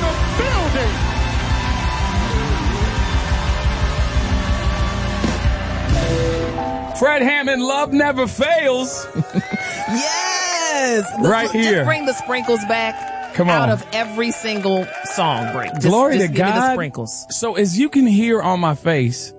building. Fred Hammond, Love Never Fails. Yes. Right here. Just bring the sprinkles back. Come on. Out of every single song break. Glory just to give me the God. sprinkles. So as you can hear on my face,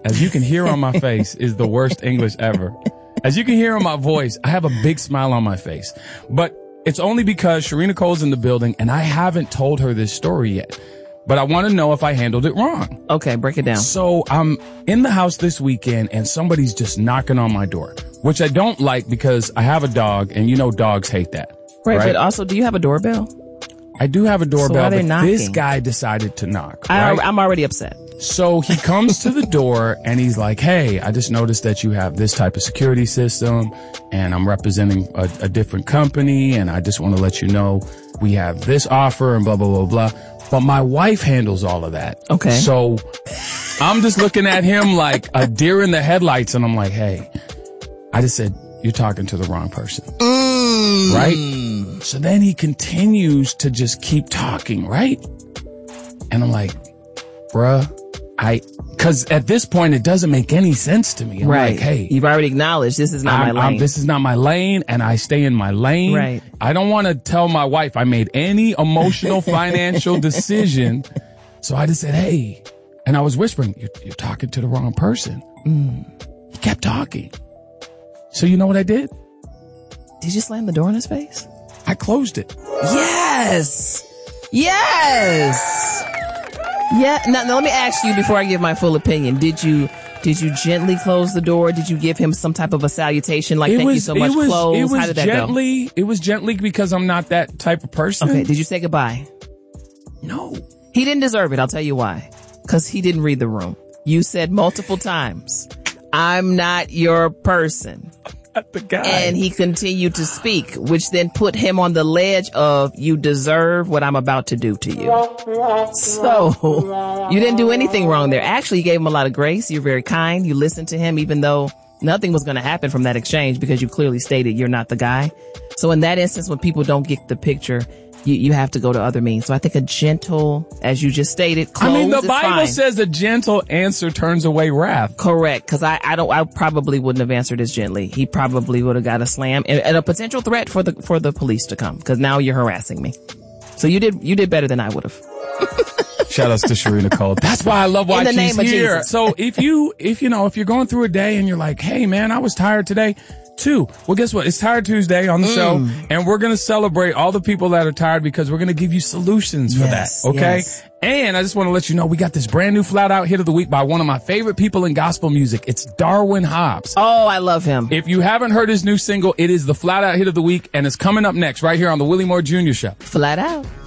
is the worst English ever. As you can hear on my voice, I have a big smile on my face. But it's only because Sharina Cole's in the building and I haven't told her this story yet. But I want to know if I handled it wrong. Okay, break it down. So I'm in the house this weekend and somebody's just knocking on my door, which I don't like because I have a dog and you know dogs hate that. Right, but also, do you have a doorbell? I do have a doorbell, So why they but knocking? this guy decided to knock. Right? I'm already upset. So he comes to the door and he's like, hey, I just noticed that you have this type of security system and I'm representing a different company and I just want to let you know we have this offer and blah, blah, blah, blah. But my wife handles all of that. Okay. So I'm just looking at him like a deer in the headlights and I'm like, hey, I just said, you're talking to the wrong person. Right? So then he continues to just keep talking, right? And I'm like, bruh, cause at this point it doesn't make any sense to me. I'm Right. like, hey, You've already acknowledged this is not my lane. this is not my lane and I stay in my lane. Right. I don't want to tell my wife I made any emotional financial decision. So I just said, hey, and I was whispering, you're talking to the wrong person. He kept talking. So you know what I did? Did you slam the door in his face? I closed it. Yes. Yes. Yeah. Now let me ask you before I give my full opinion. Did you gently close the door? Did you give him some type of a salutation like thank you so much, close? How did that go? It was gently because I'm not that type of person. Okay. Did you say goodbye? No. He didn't deserve it. I'll tell you why. Because he didn't read the room. You said multiple times, I'm not your person. Not the guy. And he continued to speak, which then put him on the ledge of you deserve what I'm about to do to you. So you didn't do anything wrong there. Actually, you gave him a lot of grace. You're very kind. You listened to him, even though nothing was going to happen from that exchange because you clearly stated you're not the guy. So in that instance, when people don't get the picture, you have to go to other means. So I think a gentle, as you just stated, close the is Bible fine. says a gentle answer turns away wrath. Correct. Cause I probably wouldn't have answered as gently. He probably would have got a slam and a potential threat for the police to come. Cause now you're harassing me. So you did better than I would have. Shout outs to Sharina Cole. That's why I love why she's name of here. Jesus. So if you're going through a day and you're like, hey man, I was tired today too. Well, guess what? It's Tired Tuesday on the show and we're going to celebrate all the people that are tired because we're going to give you solutions for that. Okay. Yes. And I just want to let you know we got this brand new Flat Out Hit of the Week by one of my favorite people in gospel music. It's Darwin Hobbs. Oh, I love him. If you haven't heard his new single, it is the Flat Out Hit of the Week and it's coming up next right here on the Willie Moore Jr. Show. Flat out.